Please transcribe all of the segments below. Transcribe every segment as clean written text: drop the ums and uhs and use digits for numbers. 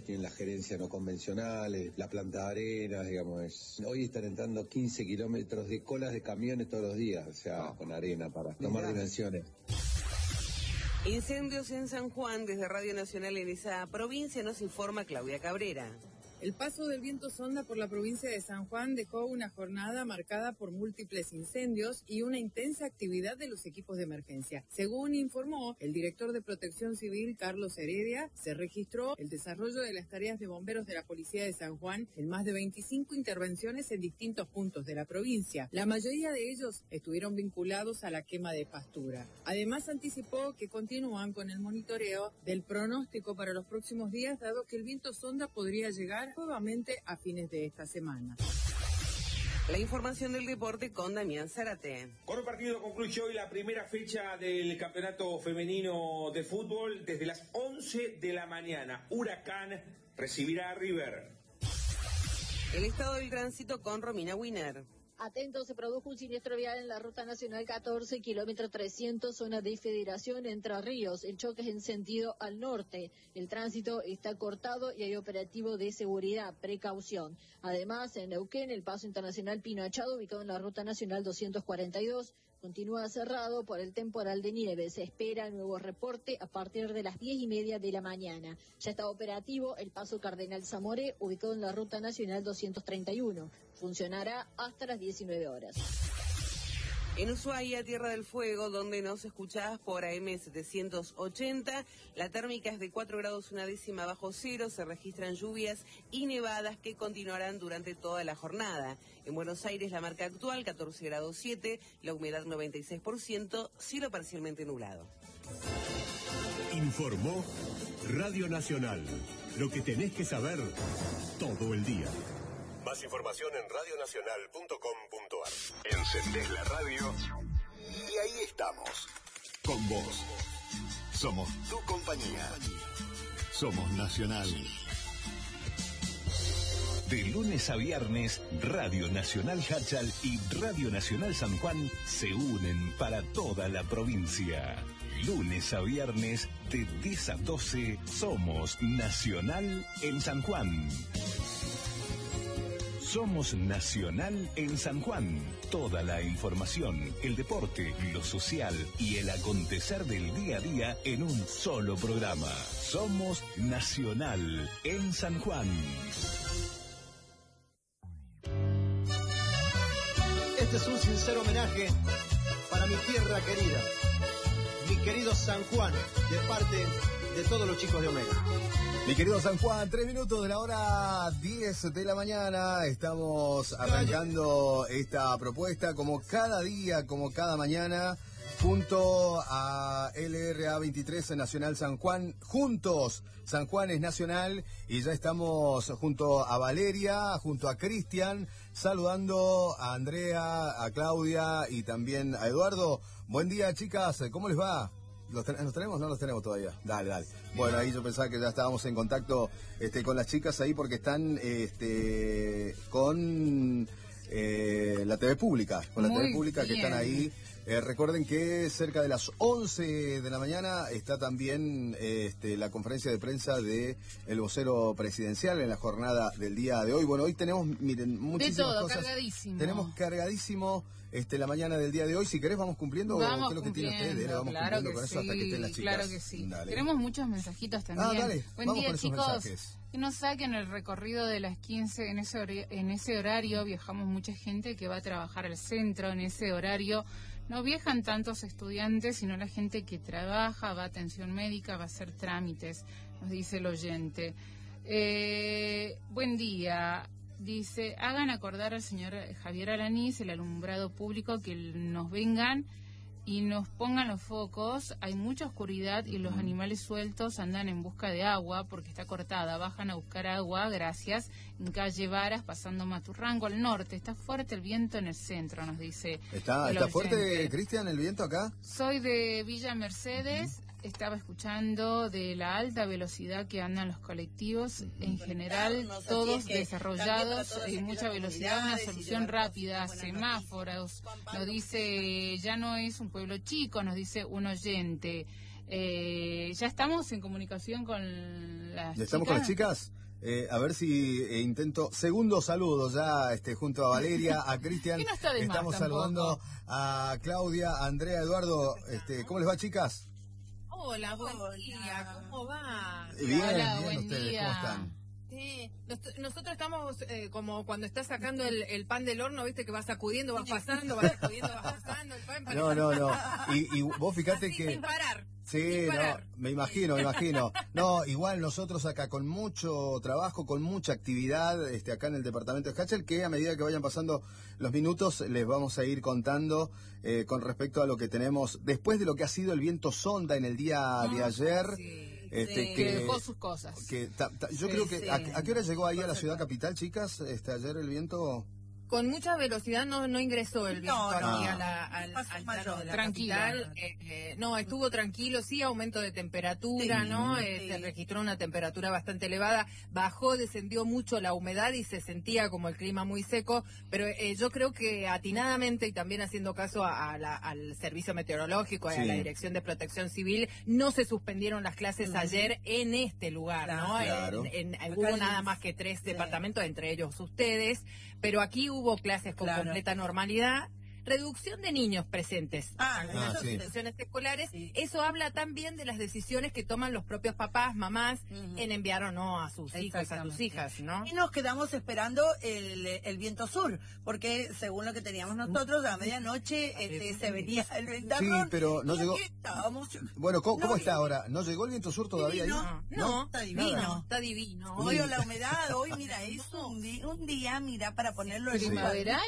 tienen la gerencia no convencional, la planta de arena, digamos. Hoy están entrando 15 kilómetros de colas de camiones todos los días, o sea, con arena para tomar dimensiones. Incendios en San Juan. Desde Radio Nacional en esa provincia nos informa Claudia Cabrera. El paso del viento sonda por la provincia de San Juan dejó una jornada marcada por múltiples incendios y una intensa actividad de los equipos de emergencia. Según informó el director de Protección Civil, Carlos Heredia, se registró el desarrollo de las tareas de bomberos de la Policía de San Juan en más de 25 intervenciones en distintos puntos de la provincia. La mayoría de ellos estuvieron vinculados a la quema de pastura. Además, anticipó que continúan con el monitoreo del pronóstico para los próximos días, dado que el viento sonda podría llegar nuevamente a fines de esta semana. La información del deporte con Damián Zárate. Con un partido concluyó hoy la primera fecha del campeonato femenino de fútbol. Desde las 11 de la mañana, Huracán recibirá a River. El estado del tránsito con Romina Winer. Atento, se produjo un siniestro vial en la ruta nacional 14, kilómetro 300, zona de Federación Entre Ríos. El choque es en sentido al norte. El tránsito está cortado y hay operativo de seguridad, precaución. Además, en Neuquén, el paso internacional Pino Achado, ubicado en la ruta nacional 242, continúa cerrado por el temporal de nieve. Se espera nuevo reporte a partir de las 10:30 de la mañana. Ya está operativo el paso Cardenal Zamoré, ubicado en la ruta nacional 231. Funcionará hasta las 19 horas. En Ushuaia, Tierra del Fuego, donde nos escuchás por AM 780, la térmica es de 4 grados 1/10 bajo cero, se registran lluvias y nevadas que continuarán durante toda la jornada. En Buenos Aires, la marca actual, 14 grados 7, la humedad 96%, cielo parcialmente nublado. Informó Radio Nacional, lo que tenés que saber todo el día. Más información en radionacional.com.ar. Encendés la radio y ahí estamos, con vos. Somos tu compañía. Somos Nacional. De lunes a viernes, Radio Nacional Hachal y Radio Nacional San Juan se unen para toda la provincia. Lunes a viernes, de 10 a 12, somos Nacional en San Juan. Somos Nacional en San Juan. Toda la información, el deporte, lo social y el acontecer del día a día en un solo programa. Somos Nacional en San Juan. Este es un sincero homenaje para mi tierra querida, mi querido San Juan, de parte de todos los chicos de Omega. Mi querido San Juan, 3 minutos de la hora 10 de la mañana. Estamos arrancando esta propuesta como cada día, como cada mañana, junto a LRA 23 Nacional San Juan. Juntos, San Juan es nacional y ya estamos junto a Valeria, junto a Cristian, saludando a Andrea, a Claudia y también a Eduardo. Buen día, chicas, ¿cómo les va? ¿Los tenemos? No los tenemos todavía. Dale. Bueno, ahí yo pensaba que ya estábamos en contacto con las chicas ahí porque están con la TV pública. Con la TV pública que están ahí. Recuerden que cerca de las 11 de la mañana está también la conferencia de prensa de el vocero presidencial en la jornada del día de hoy. Bueno, hoy tenemos, miren, muchísimas cosas. Cargadísimo. Tenemos cargadísimo la mañana del día de hoy. Si querés, vamos cumpliendo. Vamos ¿Qué es lo que tiene ustedes? Vamos claro cumpliendo que con sí, eso hasta que estén las chicas. Claro que sí. Dale. Tenemos muchos mensajitos también. Dale. Buen Vamos día, con esos chicos. mensajes. Que nos saquen el recorrido de las 15 en ese horario. Viajamos mucha gente que va a trabajar al centro en ese horario. No viajan tantos estudiantes, sino la gente que trabaja, va a atención médica, va a hacer trámites, nos dice el oyente. Buen día. Dice, hagan acordar al señor Javier Alanís, el alumbrado público, que nos vengan y nos pongan los focos. Hay mucha oscuridad y los animales sueltos andan en busca de agua porque está cortada. Bajan a buscar agua, gracias, en calle Varas, pasando Maturrango al norte. Está fuerte el viento en el centro, nos dice. ¿Está fuerte, Cristian, el viento acá? Soy de Villa Mercedes. Estaba escuchando de la alta velocidad que andan los colectivos, en general todos desarrollados y mucha velocidad, una solución rápida, semáforos, nos dice, ya no es un pueblo chico, nos dice un oyente. Ya estamos en comunicación con las ¿Ya estamos chicas? con las chicas? A ver si intento segundo saludo ya junto a Valeria, a Cristian. No está de más Estamos tampoco. saludando a Claudia, a Andrea, Eduardo. ¿Cómo les va, chicas? Hola, buen día, ¿cómo va? Bien, Hola, bien, buen ustedes, día. ¿cómo están? Sí, nosotros estamos como cuando estás sacando el pan del horno, viste que vas sacudiendo, vas pasando, vas sacudiendo, vas pasando el pan. No. Y vos fíjate Así, que... sin parar. Sí, sin no, parar. me imagino. No, igual nosotros acá con mucho trabajo, con mucha actividad, acá en el departamento de Hachel, que a medida que vayan pasando los minutos les vamos a ir contando con respecto a lo que tenemos después de lo que ha sido el viento sonda en el día de ayer. Sí, que dejó sus cosas. Yo creo que ¿a qué hora llegó ahí a la ciudad capital, chicas? Ayer el viento... Con mucha velocidad no ingresó el viento aquí al plano de la Tranquilo. capital. No, estuvo tranquilo, sí, aumento de temperatura, Sí, ¿no? sí. Se registró una temperatura bastante elevada, bajó, descendió mucho la humedad y se sentía como el clima muy seco, pero yo creo que atinadamente y también haciendo caso al servicio meteorológico y a la Dirección de Protección Civil, no se suspendieron las clases ayer en este lugar, ¿no? Claro. Hubo nada más que 3 departamentos, entre ellos ustedes, pero aquí hubo clases con completa normalidad. Reducción de niños presentes en algunas instituciones escolares. Sí. Eso habla también de las decisiones que toman los propios papás, mamás, en enviar o no a sus hijos, a sus hijas, ¿no? Y nos quedamos esperando el viento sur, porque según lo que teníamos nosotros, a medianoche se venía el ventarrón. Sí, pero no y llegó. aquí estábamos. Bueno, ¿cómo No, está ahora? ¿No llegó el viento sur todavía ahí? No, está divino. está divino. Hoy la humedad, hoy mira, es un día, mira, para ponerlo en ¿Primaveral?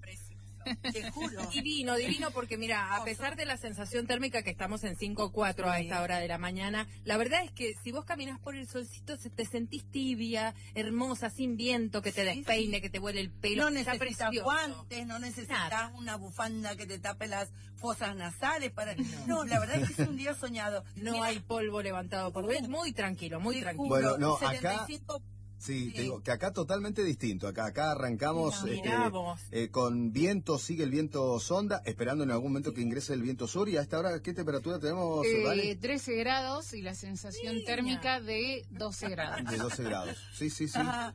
Te juro. Divino, porque mira, a pesar de la sensación térmica que estamos en 5.4 a esta hora de la mañana, la verdad es que si vos caminas por el solcito te sentís tibia, hermosa, sin viento, que te despeine, que te huele el pelo. No Está necesitas precioso. guantes, no necesitas una bufanda que te tape las fosas nasales para... No, la verdad es que es un día soñado. No Mira, hay polvo levantado por ver, muy tranquilo, muy te tranquilo. juro, Bueno, no, acá- 75. Sí, te digo que acá totalmente distinto. Acá arrancamos Mirá vos. con viento, sigue el viento sonda, esperando en algún momento que ingrese el viento sur. Y a esta hora, ¿qué temperatura tenemos, Vale? 13 grados y la sensación térmica de 12 grados. De 12 grados. Sí. Ajá.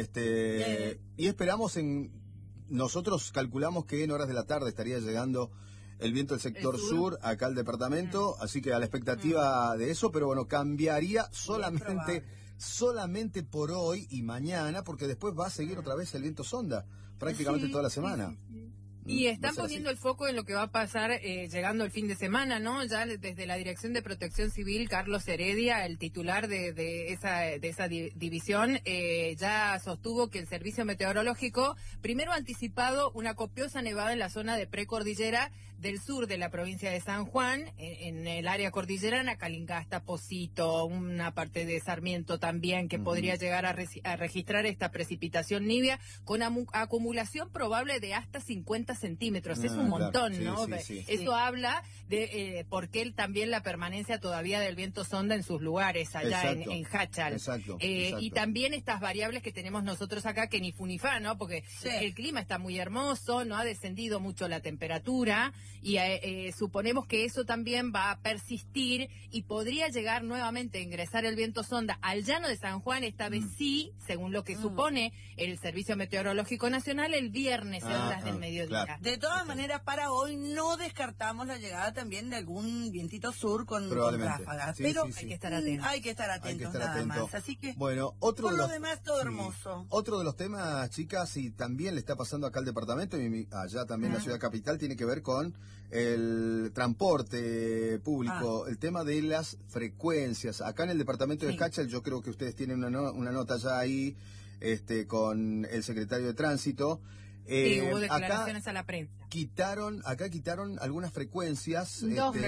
Y esperamos nosotros calculamos que en horas de la tarde estaría llegando el viento del sector sur acá al departamento, así que a la expectativa de eso, pero bueno, cambiaría solamente por hoy y mañana, porque después va a seguir otra vez el viento sonda, prácticamente toda la semana. Y Va están a ser poniendo así. el foco en lo que va a pasar llegando el fin de semana, ¿no? Ya desde la Dirección de Protección Civil, Carlos Heredia, el titular de esa división, ya sostuvo que el Servicio Meteorológico primero ha anticipado una copiosa nevada en la zona de precordillera del sur de la provincia de San Juan, en el área cordillerana, Calingasta, Pocito, una parte de Sarmiento también, que podría llegar a registrar esta precipitación nibia con acumulación probable de hasta 50 centímetros. Es un montón, claro. ¿no? Sí. Eso habla de por qué también la permanencia todavía del viento sonda en sus lugares, allá en Hachal. Exacto. Y también estas variables que tenemos nosotros acá, que ni fu ni fa, ¿no? Porque el clima está muy hermoso, no ha descendido mucho la temperatura, y suponemos que eso también va a persistir y podría llegar nuevamente a ingresar el viento sonda al llano de San Juan, esta vez sí, según lo que supone el Servicio Meteorológico Nacional, el viernes en horas del mediodía. claro. De todas maneras, para hoy no descartamos la llegada también de algún vientito sur con ráfagas, Sí, pero sí, sí. hay que estar atentos. Hay que estar atentos nada más. Así que bueno, otro por de lo los, demás todo hermoso. Otro de los temas, chicas, y también le está pasando acá al departamento y allá también en la ciudad capital, tiene que ver con el transporte público, el tema de las frecuencias. Acá en el departamento de Hachal, yo creo que ustedes tienen una nota ya ahí con el secretario de Tránsito. Sí, hubo declaraciones a la prensa. Acá quitaron algunas frecuencias.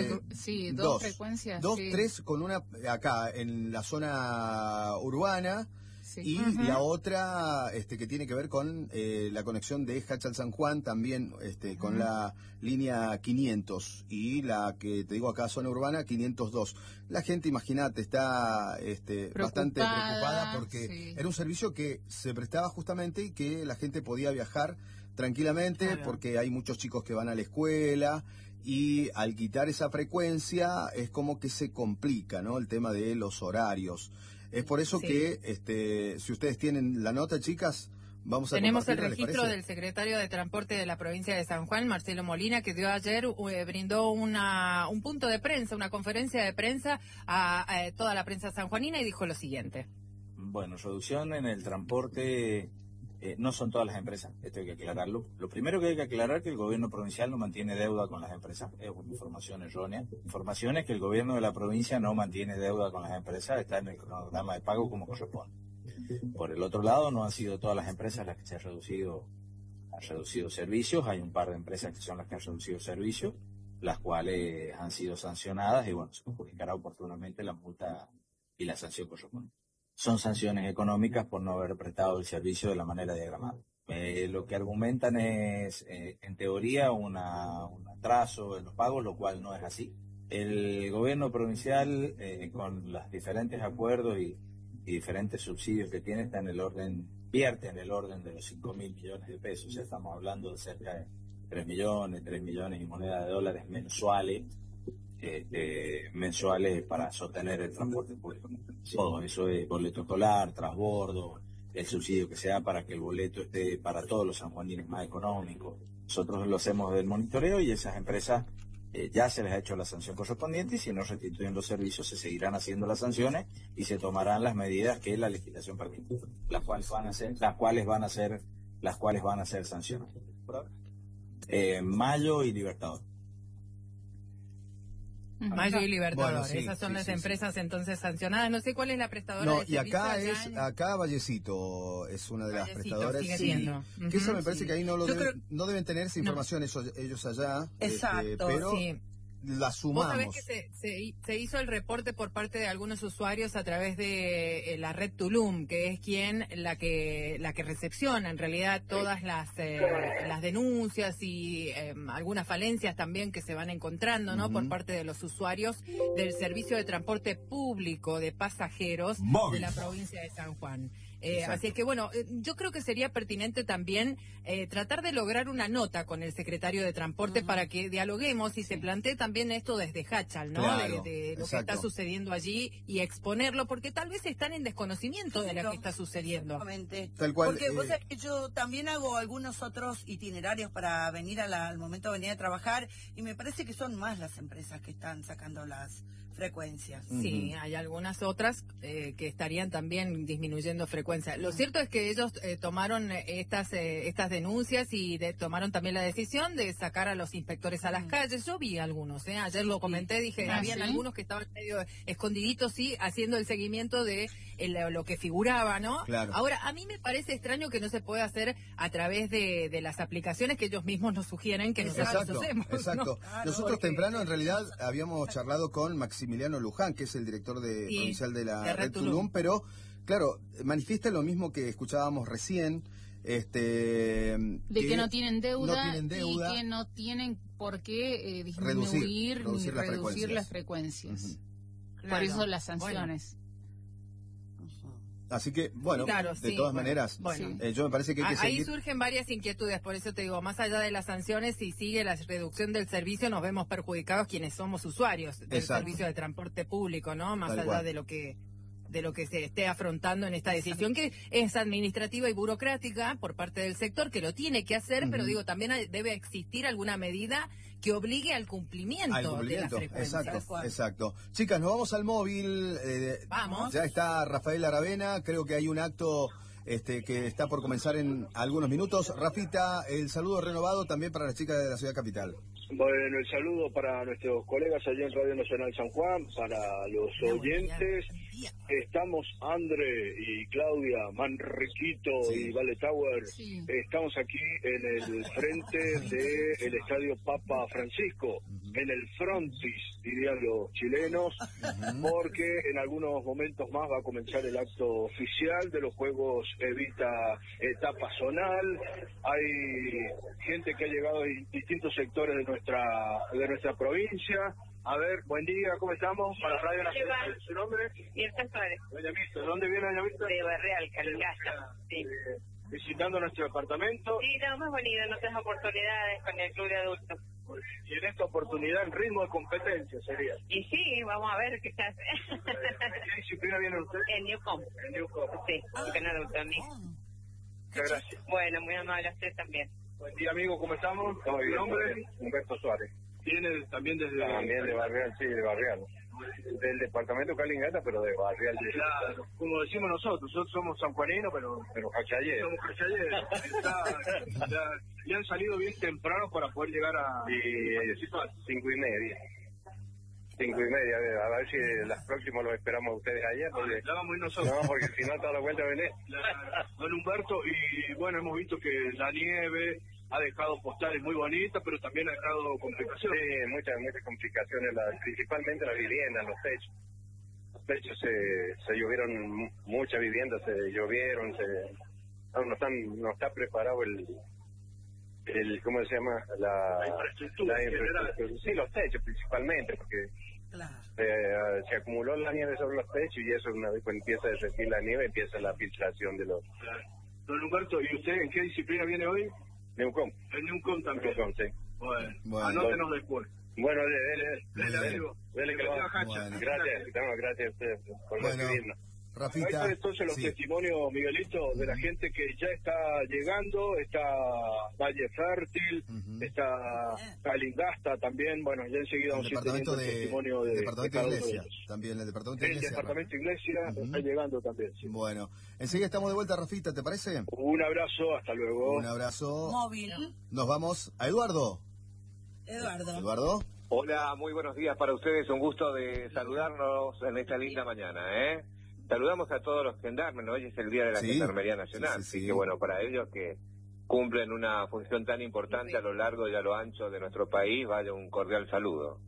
Dos frecuencias. Tres con una acá en la zona urbana. Sí. Y la otra que tiene que ver con la conexión de Hachal San Juan, también con la línea 500 y la que te digo acá, zona urbana 502. La gente, imagínate, está bastante preocupada porque era un servicio que se prestaba justamente y que la gente podía viajar tranquilamente porque hay muchos chicos que van a la escuela y al quitar esa frecuencia es como que se complica, ¿no? El tema de los horarios. Es por eso que, si ustedes tienen la nota, chicas, vamos a Tenemos el compartirla, registro del secretario de Transporte de la provincia de San Juan, Marcelo Molina, que dio ayer, brindó un punto de prensa, una conferencia de prensa a toda la prensa sanjuanina y dijo lo siguiente. Bueno, reducción en el transporte no son todas las empresas, esto hay que aclararlo. Lo primero que hay que aclarar es que el gobierno provincial no mantiene deuda con las empresas, es una información errónea. Información es que el gobierno de la provincia no mantiene deuda con las empresas, está en el cronograma de pago como corresponde. Por el otro lado, no han sido todas las empresas las que se han reducido servicios, hay un par de empresas que son las que han reducido servicios, las cuales han sido sancionadas y bueno, se publicará oportunamente la multa y la sanción correspondiente. Son sanciones económicas por no haber prestado el servicio de la manera diagramada. Lo que argumentan es, en teoría, un atraso en los pagos, lo cual no es así. El gobierno provincial, con los diferentes acuerdos y diferentes subsidios que tiene, vierte en el orden de los 5.000 millones de pesos. Ya estamos hablando de cerca de 3 millones y moneda de dólares mensuales para sostener el transporte público. Todo eso es boleto escolar, transbordo, el subsidio que se da para que el boleto esté para todos los sanjuaninos más económico. Nosotros lo hacemos del monitoreo y esas empresas ya se les ha hecho la sanción correspondiente y si no restituyen los servicios se seguirán haciendo las sanciones y se tomarán las medidas que la legislación permite, las cuales van a ser sanciones. Mayo y Libertador. Mayo y Libertador, Bueno, sí, esas son las sí. entonces sancionadas. No sé cuál es la prestadora No, de y servicio acá allá acá Vallecito es una de las Vallecito, prestadoras. sigue Sí, siendo. que eso me Ujú, parece sí. que ahí Yo no deben tener esa información ellos allá. Exacto, pero sí. la Vos sumamos. sabés que se hizo el reporte por parte de algunos usuarios a través de la red Tulum, que es la que recepciona en realidad todas las denuncias y algunas falencias también que se van encontrando, ¿no? Por parte de los usuarios del servicio de transporte público de pasajeros de la provincia de San Juan. Así es que bueno, yo creo que sería pertinente también tratar de lograr una nota con el secretario de Transporte para que dialoguemos y se plantee también esto desde Hachal, ¿no? Claro, de lo exacto. que está sucediendo allí y exponerlo, porque tal vez están en desconocimiento de lo que está sucediendo. Exactamente. Tal cual, Porque vos sabés que yo también hago algunos otros itinerarios para venir al momento de venir a trabajar y me parece que son más las empresas que están sacando las frecuencias. Sí, hay algunas otras que estarían también disminuyendo frecuencia. Lo cierto es que ellos tomaron estas denuncias y tomaron también la decisión de sacar a los inspectores a las calles. Yo vi algunos, ayer lo comenté, dije, habían algunos que estaban medio escondiditos, sí, haciendo el seguimiento de lo que figuraba, ¿no? Claro. Ahora, a mí me parece extraño que no se pueda hacer a través de las aplicaciones que ellos mismos nos sugieren que nosotros usemos. Exacto. ¿no? Claro, Nosotros porque- temprano, en realidad, habíamos charlado con Maximiliano Luján, que es el director provincial de la Red Tulum, pero, claro, manifiesta lo mismo que escuchábamos recién. De que no tienen deuda, y que no tienen por qué disminuir reducir ni las reducir las frecuencias. frecuencias. Por eso las sanciones. Así que, bueno, Claro, de sí, todas bueno, maneras, bueno. yo me parece que hay que Ahí seguir. surgen varias inquietudes, por eso te digo, más allá de las sanciones, si sigue la reducción del servicio, nos vemos perjudicados quienes somos usuarios del Exacto. servicio de transporte público, ¿no? Más Tal allá cual. de lo que se esté afrontando en esta decisión, que es administrativa y burocrática por parte del sector, que lo tiene que hacer, pero digo, también debe existir alguna medida que obligue al cumplimiento, de las frecuencias. Exacto. Chicas, nos vamos al móvil. Vamos. Ya está Rafael Aravena. Creo que hay un acto que está por comenzar en algunos minutos. Rafita, el saludo renovado también para las chicas de la ciudad capital. Bueno, el saludo para nuestros colegas allá en Radio Nacional San Juan, para los oyentes. Estamos André y Claudia, Manriquito y Vale Tower. Estamos aquí en el frente del Estadio Papa Francisco, en el frontis, dirían los chilenos, porque en algunos momentos más va a comenzar el acto oficial de los Juegos Evita etapa zonal. Hay gente que ha llegado de distintos sectores de nuestra provincia. A ver, buen día, ¿cómo estamos? Para Radio Nacional. ¿Su nombre? Mirta Suárez. Doña Mirta, ¿dónde viene Doña Mirta? De Barreal, Calingasta. Sí. Visitando nuestro departamento. Sí, no, hemos venido en otras oportunidades con el Club de Adultos. Y en esta oportunidad en ritmo de competencia sería. Y sí, vamos a ver qué se hace. ¿En qué disciplina viene usted? En Newcom. En Newcom. Sí, en adulto mí. Muchas gracias. Bueno, muy amable a usted también. Buen día, amigo, ¿cómo estamos? Muy bien, ¿Tu nombre? Humberto Suárez. ¿Viene también desde...? También de Barrial, sí, de Barrial. Del departamento Calingata, pero de Barrial. Claro, como decimos nosotros somos sanjuaninos, pero Jachayé. somos Jachayé. Ya han salido bien temprano para poder llegar a... Sí, 5:30. 5:30, a ver si las próximas los esperamos a ustedes ayer. Porque... Ya vamos a ir nosotros. No, porque si no, toda la vuelta venés. Don Humberto, y bueno, hemos visto que la nieve ha dejado postales muy bonitas, pero también ha dejado complicaciones. Sí, muchas complicaciones, principalmente las viviendas, los techos. Los techos se llovieron, muchas viviendas se llovieron, no está preparado el ¿cómo se llama? La infraestructura. Sí, los techos principalmente, porque se acumuló la nieve sobre los techos y eso una vez cuando empieza a derretir la nieve empieza la filtración de los... Don Humberto, ¿y usted en qué disciplina viene hoy? Newcom. En Newcom también. Newcom, sí. Bueno, anótenos después. Bueno, dele que lo haga. Bueno. Gracias a ustedes por recibirnos. Rafita, ahí están entonces los testimonios, Miguelito, de la gente que ya está llegando, está Valle Fértil, está Calingasta también, bueno, ya enseguida vamos a ir teniendo el testimonio de departamento de de Iglesia, también el departamento de Iglesia. El departamento de Iglesia está llegando también. Sí. Bueno, enseguida estamos de vuelta, Rafita, ¿te parece? Un abrazo, hasta luego. Un abrazo. Móvil. Nos vamos a Eduardo. Eduardo. Hola, muy buenos días para ustedes, un gusto de saludarnos en esta linda mañana, Saludamos a todos los gendarmes, hoy es el Día de la Gendarmería Nacional, así que bueno, para ellos que cumplen una función tan importante a lo largo y a lo ancho de nuestro país, vaya un cordial saludo.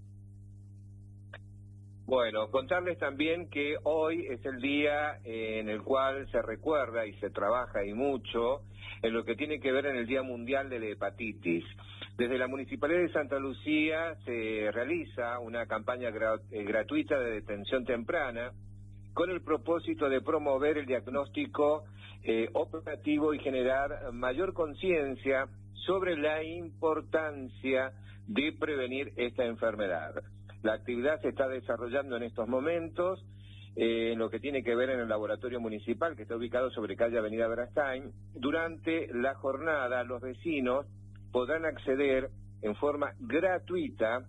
Bueno, contarles también que hoy es el día en el cual se recuerda y se trabaja y mucho en lo que tiene que ver en el Día Mundial de la Hepatitis. Desde la Municipalidad de Santa Lucía se realiza una campaña gratuita de detención temprana con el propósito de promover el diagnóstico operativo y generar mayor conciencia sobre la importancia de prevenir esta enfermedad. La actividad se está desarrollando en estos momentos en lo que tiene que ver en el laboratorio municipal que está ubicado sobre calle Avenida Berastain. Durante la jornada los vecinos podrán acceder en forma gratuita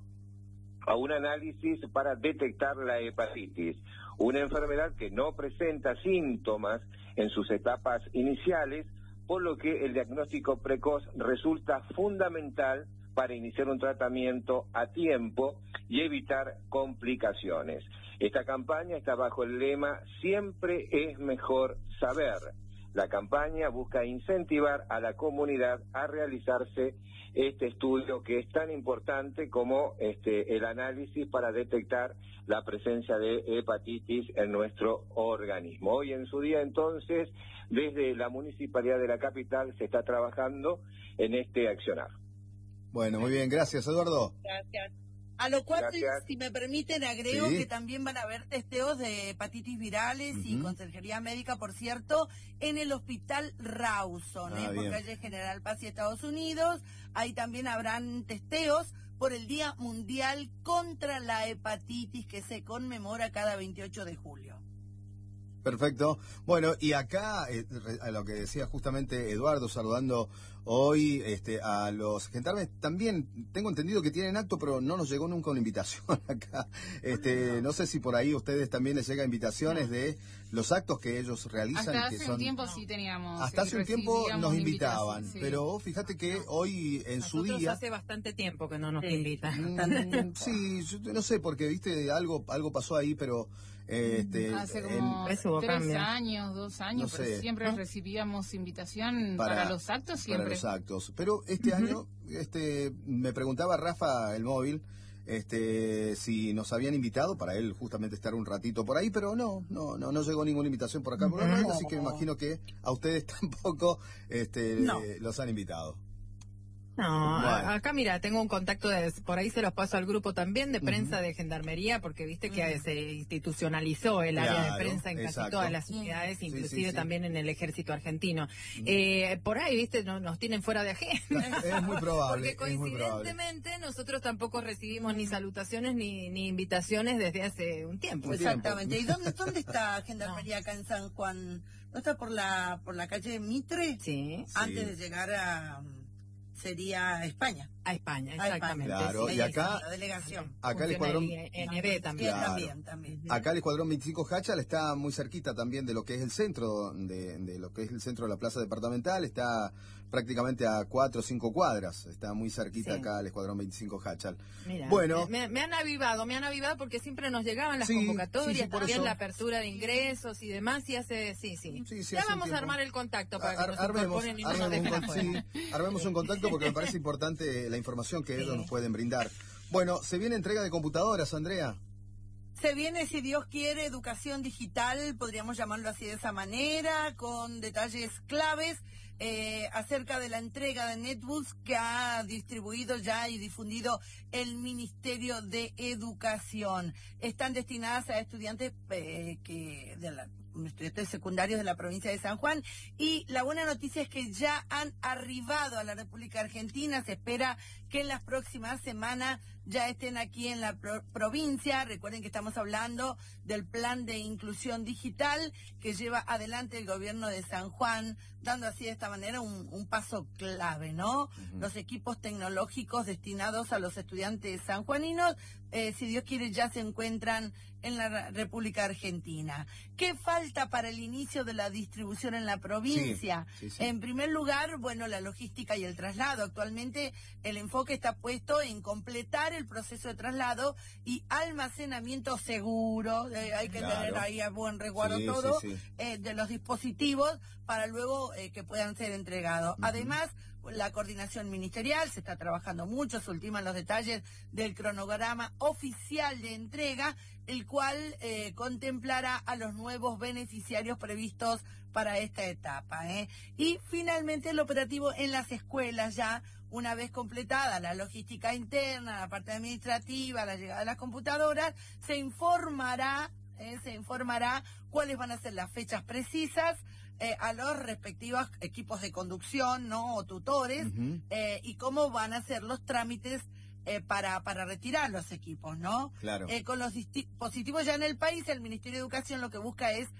a un análisis para detectar la hepatitis, una enfermedad que no presenta síntomas en sus etapas iniciales, por lo que el diagnóstico precoz resulta fundamental para iniciar un tratamiento a tiempo y evitar complicaciones. Esta campaña está bajo el lema Siempre es mejor saber. La campaña busca incentivar a la comunidad a realizarse este estudio que es tan importante como el análisis para detectar la presencia de hepatitis en nuestro organismo. Hoy en su día, entonces, desde la Municipalidad de la capital se está trabajando en este accionar. Bueno, muy bien, gracias, Eduardo. Gracias. A lo cual, si me permiten, agrego que también van a haber testeos de hepatitis virales y consejería médica, por cierto, en el Hospital Rawson, por calle General Paz y Estados Unidos. Ahí también habrán testeos por el Día Mundial contra la Hepatitis que se conmemora cada 28 de julio. Perfecto. Bueno, y acá, a lo que decía justamente Eduardo, saludando hoy a los gendarmes, también tengo entendido que tienen acto, pero no nos llegó nunca una invitación acá. No sé si por ahí a ustedes también les llega invitaciones de los actos que ellos realizan. Hasta hace un tiempo sí teníamos. Hasta hace un tiempo nos invitaban, pero fíjate que hoy en su día... hace bastante tiempo que no nos invitan. Sí, yo no sé, porque viste, algo pasó ahí, pero... hace como 3 años, 2 años, no sé, pero siempre recibíamos invitación para los actos, siempre. Para los actos. Pero este año, me preguntaba Rafa, el móvil, si nos habían invitado para él justamente estar un ratito por ahí, pero no llegó ninguna invitación por acá por la radio, así que me imagino que a ustedes tampoco los han invitado. No, acá mira, tengo un contacto, por ahí se los paso al grupo también de prensa de Gendarmería, porque viste que se institucionalizó el área de prensa en casi todas las unidades, inclusive también en el ejército argentino. Por ahí, viste, nos tienen fuera de agenda. Es muy probable. Porque coincidentemente nosotros tampoco recibimos ni salutaciones ni invitaciones desde hace un tiempo. Exactamente. ¿Y dónde está Gendarmería acá en San Juan? ¿No está por la calle Mitre? Sí. Antes de llegar a... sería España. A España, exactamente. Claro, sí, y acá, la delegación. Acá el escuadrón también. Claro. También. Acá el escuadrón 25 Hachal está muy cerquita también de lo que es el centro, de lo que es el centro de la plaza departamental, está prácticamente a 4 o 5 cuadras, está muy cerquita acá el escuadrón 25 Hachal. Mira, bueno, me han avivado porque siempre nos llegaban las convocatorias, también la apertura de ingresos y demás, y hace, ya vamos a armar el contacto para que nos incorporen y no nos dejen afuera. Armemos un contacto porque me parece importante la información que ellos nos pueden brindar. Bueno, se viene entrega de computadoras, Andrea. Se viene, si Dios quiere, educación digital, podríamos llamarlo así de esa manera, con detalles claves acerca de la entrega de netbooks que ha distribuido ya y difundido el Ministerio de Educación. Están destinadas a estudiantes estudiantes secundarios de la provincia de San Juan, y la buena noticia es que ya han arribado a la República Argentina. Se espera que en las próximas semanas ya estén aquí en la provincia. Recuerden que estamos hablando del plan de inclusión digital que lleva adelante el gobierno de San Juan, dando así de esta manera un paso clave, ¿no? Los equipos tecnológicos destinados a los estudiantes sanjuaninos, si Dios quiere, ya se encuentran en la República Argentina. ¿Qué falta para el inicio de la distribución en la provincia? Sí. En primer lugar, bueno, la logística y el traslado. Actualmente el enfoque está puesto en completar el proceso de traslado y almacenamiento seguro. Hay que tener ahí a buen resguardo de los dispositivos para luego que puedan ser entregados. Además, la coordinación ministerial, se está trabajando mucho, se ultiman los detalles del cronograma oficial de entrega, el cual contemplará a los nuevos beneficiarios previstos para esta etapa. Y finalmente el operativo en las escuelas, ya una vez completada la logística interna, la parte administrativa, la llegada de las computadoras, se informará cuáles van a ser las fechas precisas a los respectivos equipos de conducción, ¿no? O tutores, y cómo van a ser los trámites para retirar los equipos, ¿no? Claro. Con los dispositivos ya en el país, el Ministerio de Educación lo que busca es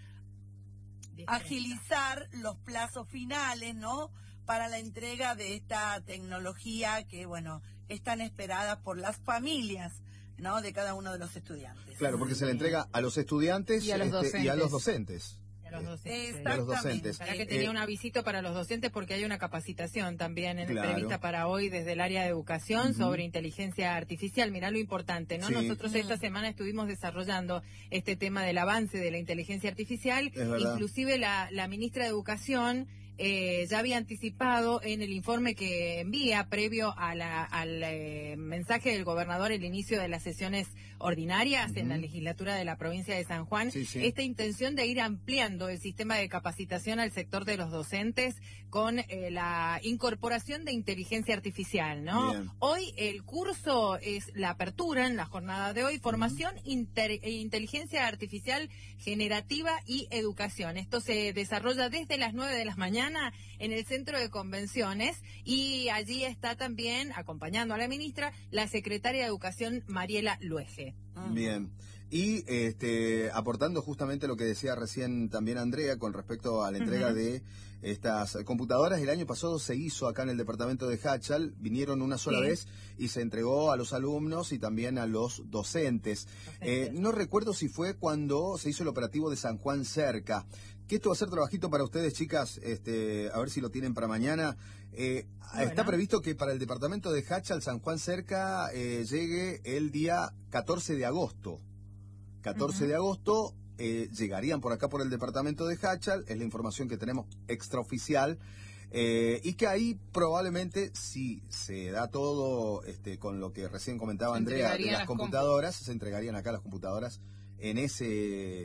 agilizar los plazos finales, ¿no? Para la entrega de esta tecnología que, bueno, es tan esperada por las familias, ¿no? De cada uno de los estudiantes. Claro, porque se le entrega a los estudiantes y a los docentes. Exactamente. Para que tenía un avisito para los docentes porque hay una capacitación también prevista para hoy desde el área de educación sobre inteligencia artificial. Mirá lo importante, ¿no? Nosotros esta semana estuvimos desarrollando este tema del avance de la inteligencia artificial. Inclusive la ministra de Educación ya había anticipado en el informe que envía previo al mensaje del gobernador el inicio de las sesiones ordinarias en la legislatura de la provincia de San Juan, esta intención de ir ampliando el sistema de capacitación al sector de los docentes con la incorporación de inteligencia artificial, ¿no? Bien. Hoy el curso es la apertura en la jornada de hoy, formación, inteligencia artificial generativa y educación. Esto se desarrolla desde las 9 de la mañana en el centro de convenciones, y allí está también, acompañando a la ministra, la secretaria de Educación, Mariela Luege. Bien. Y aportando justamente lo que decía recién también Andrea con respecto a la entrega de estas computadoras, el año pasado se hizo acá en el departamento de Hachal, vinieron una sola vez y se entregó a los alumnos y también a los docentes. No recuerdo si fue cuando se hizo el operativo de San Juan Cerca, que esto va a ser trabajito para ustedes, chicas, a ver si lo tienen para mañana. Está previsto que para el departamento de Hachal, San Juan Cerca, llegue el día 14 de agosto. 14 de agosto llegarían por acá por el departamento de Hachal, es la información que tenemos extraoficial, y que ahí probablemente, si se da todo con lo que recién comentaba Andrea de las computadoras, se entregarían acá las computadoras en ese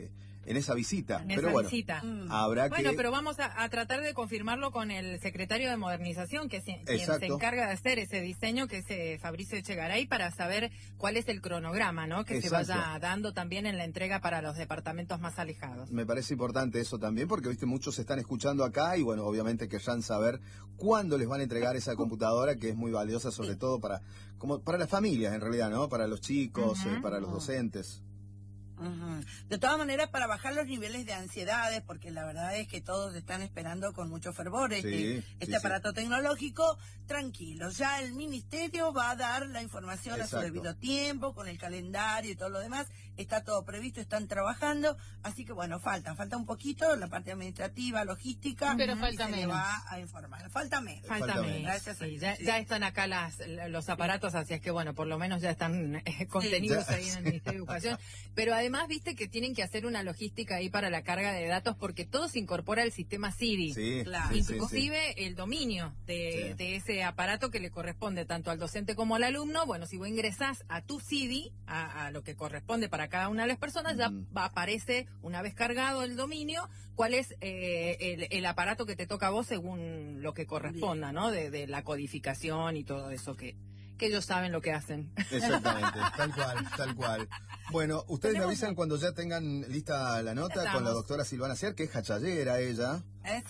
esa visita. En pero esa bueno, visita. habrá Bueno, que... pero vamos a tratar de confirmarlo con el secretario de Modernización, que es quien Exacto. se encarga de hacer ese diseño, que es Fabricio Echegaray, para saber cuál es el cronograma, ¿no? Que Exacto. se vaya dando también en la entrega para los departamentos más alejados. Me parece importante eso también, porque viste muchos se están escuchando acá y bueno, obviamente querrán saber cuándo les van a entregar esa computadora, que es muy valiosa sobre todo para las familias en realidad, ¿no? Para los chicos, para los docentes. De todas maneras, para bajar los niveles de ansiedades, porque la verdad es que todos están esperando con mucho fervor este aparato tecnológico, tranquilos, ya el ministerio va a dar la información a su debido tiempo, con el calendario y todo lo demás, está todo previsto, están trabajando, así que bueno, falta un poquito la parte administrativa, logística, pero falta se menos. le va a informar, falta menos. Gracias. Sí, ya están acá los aparatos, así es que bueno, por lo menos ya están contenidos ahí en el Ministerio de Educación, pero además viste que tienen que hacer una logística ahí para la carga de datos, porque todo se incorpora al sistema CIDI, inclusive el dominio de ese aparato que le corresponde tanto al docente como al alumno. Bueno, si vos ingresás a tu CIDI, a lo que corresponde para cada una de las personas, ya aparece, una vez cargado el dominio, cuál es el aparato que te toca a vos según lo que corresponda, ¿no? De la codificación y todo eso que ellos saben lo que hacen. Exactamente, tal cual. Bueno, ustedes me avisan cuando ya tengan lista la nota con la doctora Silvana Aciar, que es hachallera ella.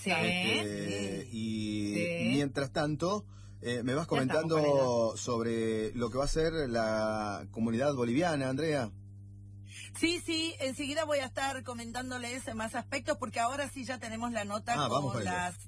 Y mientras tanto, me vas comentando sobre lo que va a ser la comunidad boliviana, Andrea. Sí, enseguida voy a estar comentándoles más aspectos, porque ahora sí ya tenemos la nota con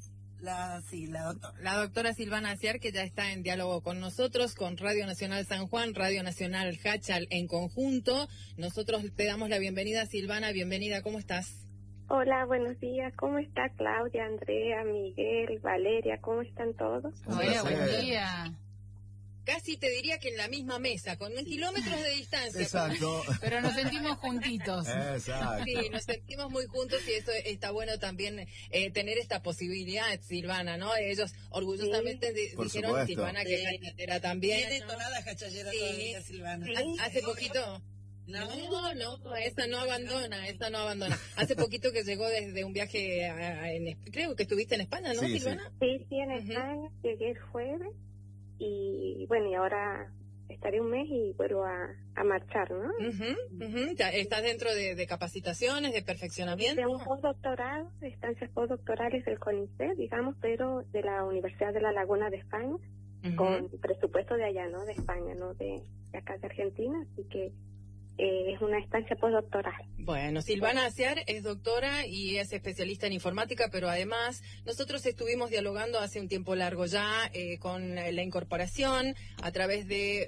la doctora Silvana Aciar, que ya está en diálogo con nosotros, con Radio Nacional San Juan, Radio Nacional Hachal en conjunto. Nosotros te damos la bienvenida, Silvana. Bienvenida, ¿cómo estás? Hola, buenos días. ¿Cómo está Claudia, Andrea, Miguel, Valeria? ¿Cómo están todos? Hola, buen día. Casi te diría que en la misma mesa, con 1 kilómetros de distancia. Exacto. Pero nos sentimos juntitos. Exacto. Sí, nos sentimos muy juntos y eso está bueno también tener esta posibilidad, Silvana, ¿no? Ellos orgullosamente dijeron, supuesto. Silvana, que es hachallera también. Tiene tonada hachallera todavía, Silvana. Hace poquito... No, esa no abandona. Hace poquito que llegó desde un viaje, creo que estuviste en España, ¿no, Silvana? Sí, en España, llegué el jueves. Y bueno, y ahora estaré un mes y vuelvo a marchar, ¿no? ¿Estás dentro de capacitaciones, de perfeccionamiento? De un postdoctorado, de estancias postdoctorales del CONICET, digamos, pero de la Universidad de La Laguna de España, con presupuesto de allá, ¿no? De España, no de acá de Argentina, así que es una estancia postdoctoral. Bueno, Silvana Aciar es doctora y es especialista en informática, pero además nosotros estuvimos dialogando hace un tiempo largo ya con la incorporación a través de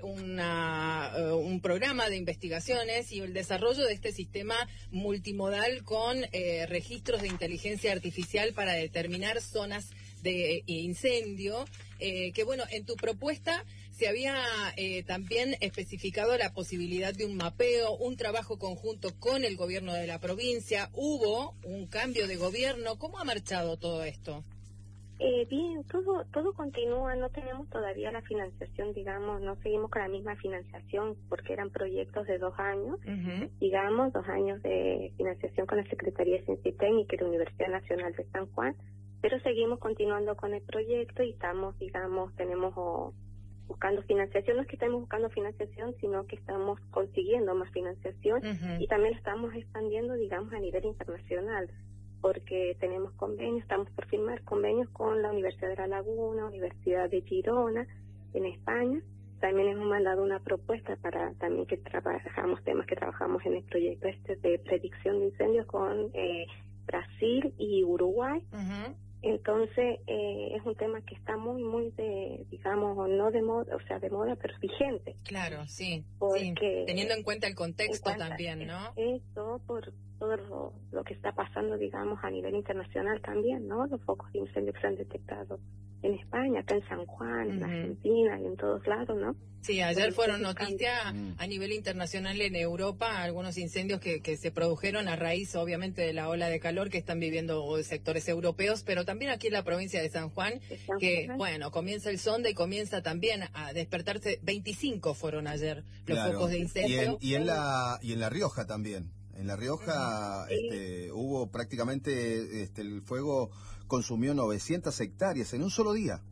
un programa de investigaciones y el desarrollo de este sistema multimodal con registros de inteligencia artificial para determinar zonas de incendio, que bueno, en tu propuesta se había también especificado la posibilidad de un mapeo, un trabajo conjunto con el gobierno de la provincia. Hubo un cambio de gobierno. ¿Cómo ha marchado todo esto? Bien, todo continúa. No tenemos todavía la financiación, digamos, no seguimos con la misma financiación porque eran proyectos de 2 años, digamos, 2 años de financiación con la Secretaría de Ciencia y Técnica y la Universidad Nacional de San Juan, pero seguimos continuando con el proyecto y estamos, digamos, buscando financiación. No es que estemos buscando financiación, sino que estamos consiguiendo más financiación y también estamos expandiendo, digamos, a nivel internacional, porque tenemos convenios, estamos por firmar convenios con la Universidad de La Laguna, Universidad de Girona, en España. También hemos mandado una propuesta para también que trabajamos en el proyecto de predicción de incendios con Brasil y Uruguay. Entonces, es un tema que está muy digamos, no de moda, o sea, de moda, pero vigente. Claro, sí. Porque teniendo en cuenta el contexto también, ¿no? Eso, por todo lo que está pasando, digamos, a nivel internacional también, ¿no? Los focos de incendio que se han detectado en España, acá en San Juan, en Argentina y en todos lados, ¿no? Sí, ayer fueron noticia a nivel internacional en Europa, algunos incendios que se produjeron a raíz, obviamente, de la ola de calor que están viviendo sectores europeos, pero también aquí en la provincia de San Juan, bueno, comienza el sonda y comienza también a despertarse. 25 fueron ayer los focos de incendio. Y en La Rioja también. En La Rioja hubo prácticamente, el fuego consumió 900 hectáreas en un solo día.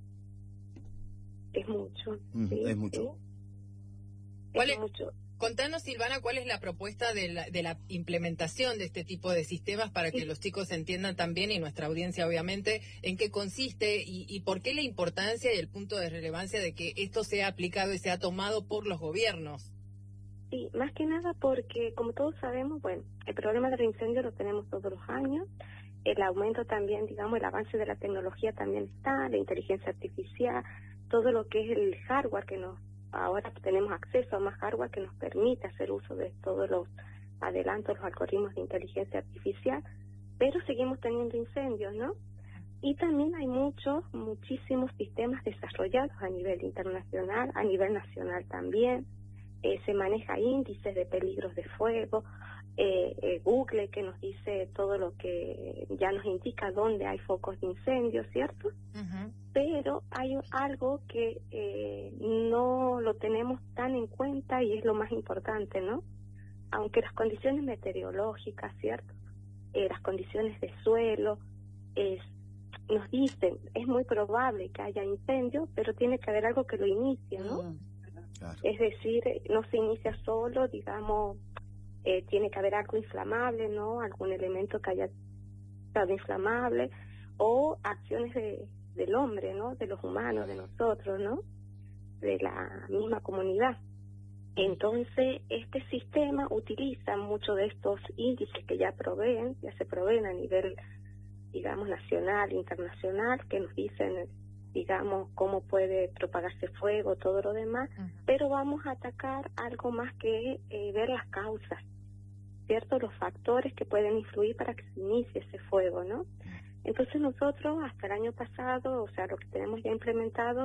Es mucho. Es mucho. ¿Cuál es mucho? Contanos, Silvana, ¿cuál es la propuesta de la implementación de este tipo de sistemas para que los chicos entiendan también, y nuestra audiencia obviamente, en qué consiste y por qué la importancia y el punto de relevancia de que esto sea aplicado y sea tomado por los gobiernos? Sí, más que nada porque, como todos sabemos, bueno, el problema del incendio lo tenemos todos los años, el aumento también, digamos, el avance de la tecnología también está, la inteligencia artificial, todo lo que es el hardware que ahora tenemos acceso a más hardware que nos permite hacer uso de todos los adelantos, los algoritmos de inteligencia artificial, pero seguimos teniendo incendios, ¿no? Y también hay muchísimos sistemas desarrollados a nivel internacional, a nivel nacional también. Se maneja índices de peligros de fuego, Google que nos dice todo lo que ya nos indica dónde hay focos de incendio, ¿cierto? Uh-huh. Pero hay algo que no lo tenemos tan en cuenta y es lo más importante, ¿no? Aunque las condiciones meteorológicas, ¿cierto? Las condiciones de suelo, nos dicen, es muy probable que haya incendio, pero tiene que haber algo que lo inicie, ¿no? Claro. Es decir, no se inicia solo, digamos, tiene que haber algo inflamable, ¿no? Algún elemento que haya estado inflamable, o acciones del hombre, ¿no? De los humanos, de nosotros, ¿no? De la misma comunidad. Entonces, este sistema utiliza muchos de estos índices que ya se proveen a nivel, digamos, nacional, internacional, que nos dicen, digamos, cómo puede propagarse fuego, todo lo demás, pero vamos a atacar algo más que ver las causas, ¿cierto? Los factores que pueden influir para que se inicie ese fuego, ¿no? Entonces nosotros, hasta el año pasado, o sea, lo que tenemos ya implementado,